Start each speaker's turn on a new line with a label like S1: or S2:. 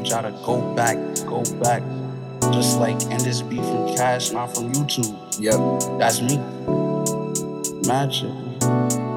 S1: want y'all to go back. Just like, and this beat from Cash, not from YouTube.
S2: Yep.
S1: That's me. Magic.